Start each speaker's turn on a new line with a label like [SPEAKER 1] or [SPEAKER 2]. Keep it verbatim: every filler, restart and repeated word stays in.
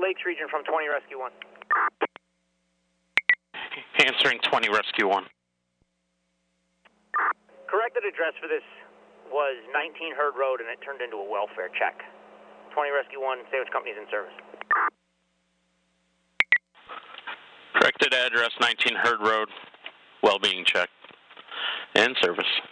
[SPEAKER 1] Lakes region from twenty Rescue one.
[SPEAKER 2] Answering twenty Rescue one.
[SPEAKER 1] Corrected address for this was nineteen Herd Road, and it turned into a welfare check. twenty Rescue one, Sandwich Company's in service.
[SPEAKER 2] Corrected address, nineteen Herd Road, well-being check, in service.